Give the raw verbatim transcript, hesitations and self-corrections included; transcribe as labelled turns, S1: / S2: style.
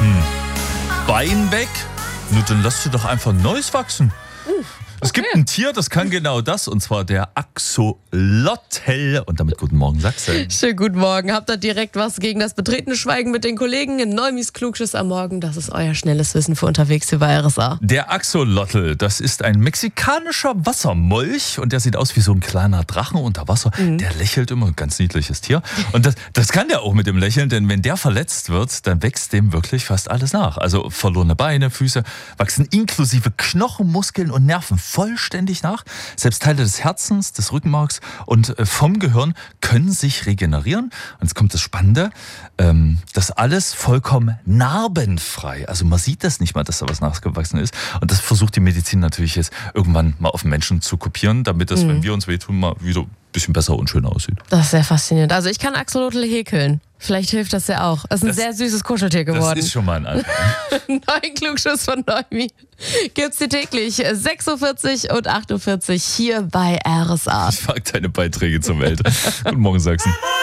S1: Bein weg? Nur dann lass dir doch einfach ein neues wachsen.
S2: Uh.
S1: Es gibt ein Tier, das kann genau das, und zwar der Axolotl. Und damit guten Morgen, Sachsen.
S2: Schönen guten Morgen. Habt ihr direkt was gegen das betretene Schweigen mit den Kollegen in Neumis Klugschiss am Morgen? Das ist euer schnelles Wissen für unterwegs über R S A.
S1: Der Axolotl, das ist ein mexikanischer Wassermolch und der sieht aus wie so ein kleiner Drachen unter Wasser. Mhm. Der lächelt immer, ein ganz niedliches Tier. Und das, das kann der auch mit dem Lächeln, denn wenn der verletzt wird, dann wächst dem wirklich fast alles nach. Also verlorene Beine, Füße wachsen inklusive Knochen, Muskeln und Nerven vollständig nach. Selbst Teile des Herzens, des Rückenmarks und vom Gehirn können sich regenerieren. Und jetzt kommt das Spannende, ähm, das alles vollkommen narbenfrei. Also man sieht das nicht mal, dass da was nachgewachsen ist. Und das versucht die Medizin natürlich jetzt irgendwann mal auf Menschen zu kopieren, damit das, mhm. wenn wir uns wehtun, mal wieder ein bisschen besser und schöner aussieht.
S2: Das ist sehr faszinierend. Also ich kann Axolotl häkeln. Vielleicht hilft das ja auch. Es ist ein das, sehr süßes Kuscheltier geworden.
S1: Das ist schon mal ein Anfang.
S2: Neuen Klugschiss von Neumi gibt's hier täglich sechs Uhr vierzig und acht Uhr vierzig hier bei R S A.
S1: Ich mag deine Beiträge zur Welt. Guten Morgen, Sachsen.